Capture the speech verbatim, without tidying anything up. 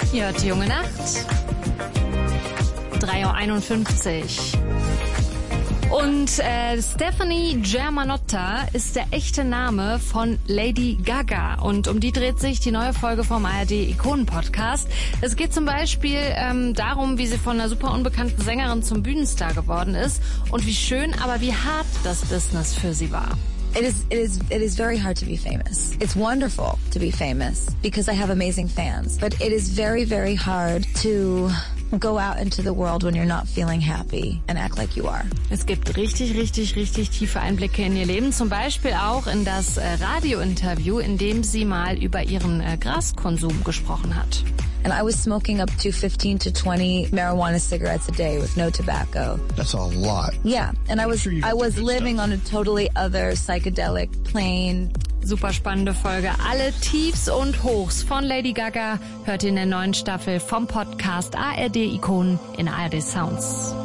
Ihr hört die junge Nacht. drei Uhr einundfünfzig. Und äh, Stefani Germanotta ist der echte Name von Lady Gaga. Und um die dreht sich die neue Folge vom A R D-Ikonen-Podcast. Es geht zum Beispiel ähm, darum, wie sie von einer super unbekannten Sängerin zum Bühnenstar geworden ist und wie schön, aber wie hart das Business für sie war. It is, it is, it is very hard to be famous. It's wonderful to be famous because I have amazing fans. But it is very, very hard to go out into the world when you're not feeling happy and act like you are. Es gibt richtig, richtig, richtig tiefe Einblicke in ihr Leben. Zum Beispiel auch in das äh, Radiointerview, in dem sie mal über ihren äh, Graskonsum gesprochen hat. And I was smoking up to fifteen to twenty marijuana cigarettes a day with no tobacco. That's a lot. Yeah, and I was sure I was living on a totally other psychedelic plane. Super spannende Folge. Alle Tiefs und Hochs von Lady Gaga hört ihr in der neuen Staffel vom Podcast A R D Ikonen in A R D Sounds.